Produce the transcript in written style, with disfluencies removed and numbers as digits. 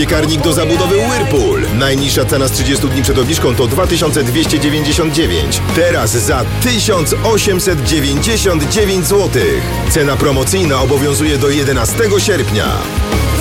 Piekarnik do zabudowy Whirlpool. Najniższa cena z 30 dni przed obniżką to 2299. Teraz za 1899 zł. Cena promocyjna obowiązuje do 11 sierpnia.